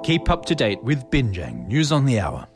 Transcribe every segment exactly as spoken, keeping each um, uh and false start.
Keep up to date with Binjang News on the Hour.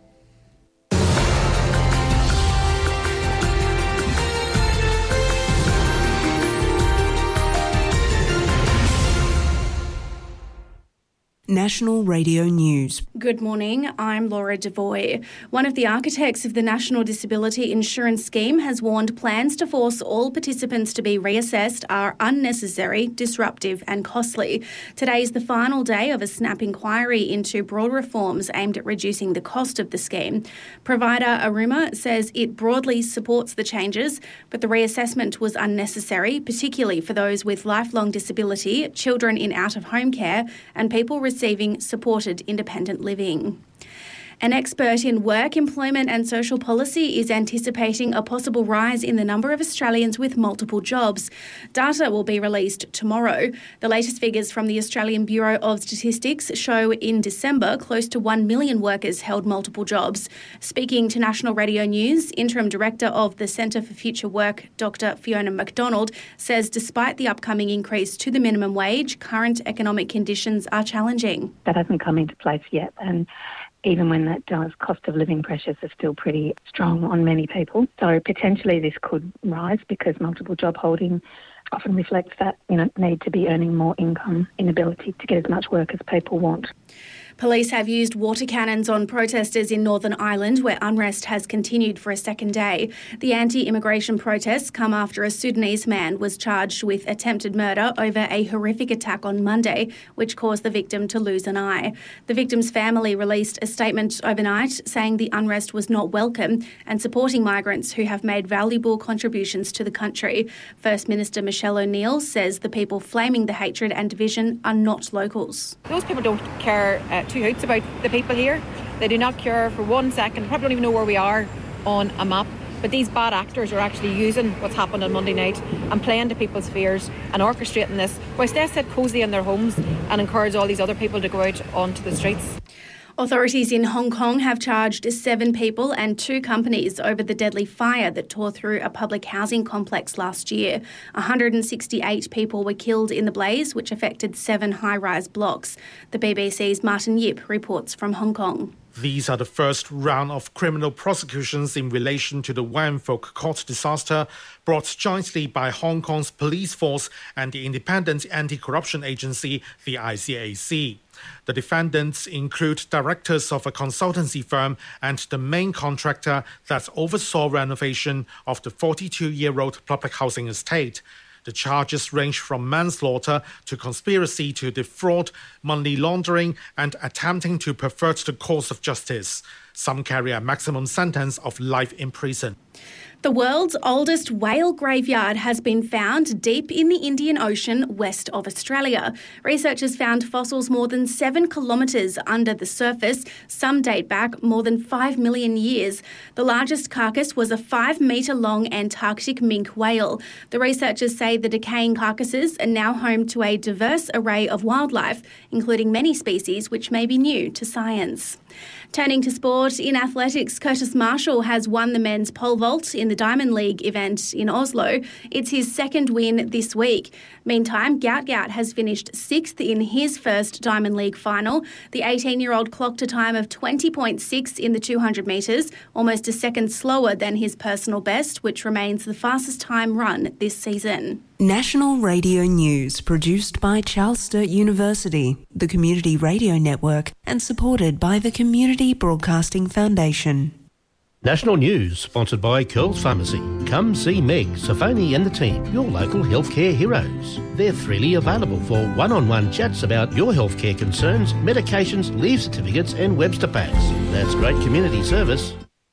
National Radio News. Good morning, I'm Laura Devoy. One of the architects of the National Disability Insurance Scheme has warned plans to force all participants to be reassessed are unnecessary, disruptive and costly. Today is the final day of a snap inquiry into broad reforms aimed at reducing the cost of the scheme. Provider Aruma says it broadly supports the changes, but the reassessment was unnecessary, particularly for those with lifelong disability, children in out-of-home care and people receiving receiving supported independent living. An expert in work, employment and social policy is anticipating a possible rise in the number of Australians with multiple jobs. Data will be released tomorrow. The latest figures from the Australian Bureau of Statistics show in December close to one million workers held multiple jobs. Speaking to National Radio News, Interim Director of the Centre for Future Work, Doctor Fiona McDonald, says despite the upcoming increase to the minimum wage, current economic conditions are challenging. That hasn't come into place yet, and even when that does, cost of living pressures are still pretty strong on many people. So potentially this could rise because multiple job holding often reflects that, you know, need to be earning more income, inability to get as much work as people want. Police have used water cannons on protesters in Northern Ireland, where unrest has continued for a second day. The anti-immigration protests come after a Sudanese man was charged with attempted murder over a horrific attack on Monday, which caused the victim to lose an eye. The victim's family released a statement overnight saying the unrest was not welcome and supporting migrants who have made valuable contributions to the country. First Minister Michelle O'Neill says the people flaming the hatred and division are not locals. Those people don't care uh, two hoots about the people here. They do not care for one second, probably don't even know where we are on a map. But these bad actors are actually using what's happened on Monday night and playing to people's fears and orchestrating this, whilst they sit cosy in their homes and encourage all these other people to go out onto the streets. Authorities in Hong Kong have charged seven people and two companies over the deadly fire that tore through a public housing complex last year. one hundred sixty-eight people were killed in the blaze, which affected seven high-rise blocks. The B B C's Martin Yip reports from Hong Kong. These are the first round of criminal prosecutions in relation to the Wang Fuk Court disaster, brought jointly by Hong Kong's police force and the independent anti-corruption agency, the I C A C. The defendants include directors of a consultancy firm and the main contractor that oversaw renovation of the forty-two-year-old public housing estate. The charges range from manslaughter to conspiracy to defraud, money laundering, and attempting to pervert the course of justice. Some carry a maximum sentence of life in prison. The world's oldest whale graveyard has been found deep in the Indian Ocean west of Australia. Researchers found fossils more than seven kilometres under the surface. Some date back more than five million years. The largest carcass was a five-metre-long Antarctic minke whale. The researchers say the decaying carcasses are now home to a diverse array of wildlife, including many species which may be new to science. Turning to sport, in athletics, Curtis Marshall has won the men's pole vault in the Diamond League event in Oslo. It's his second win this week. Meantime, Gout Gout has finished sixth in his first Diamond League final. The eighteen-year-old clocked a time of twenty point six in the two hundred metres, almost a second slower than his personal best, which remains the fastest time run this season. National Radio News, produced by Charles Sturt University, the Community Radio Network, and supported by the Community Broadcasting Foundation. National News, sponsored by Curls Pharmacy. Come see Meg, Safoni and the team, your local healthcare heroes. They're freely available for one-on-one chats about your healthcare concerns, medications, leave certificates and Webster packs. That's great community service.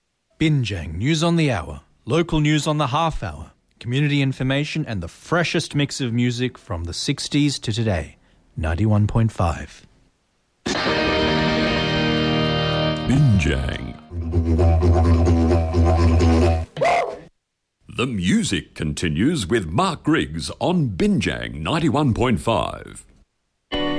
Binjang News on the Hour, local news on the half hour, community information and the freshest mix of music from the sixties to today. ninety-one point five. Binjang. The music continues with Mark Griggs on Binjang ninety-one point five.